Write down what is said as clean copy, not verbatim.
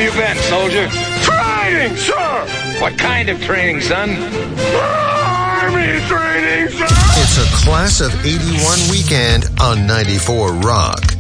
you been, soldier? Training, sir! What kind of training, son? Army training, sir! It's a Class of 81 weekend on 94 Rock.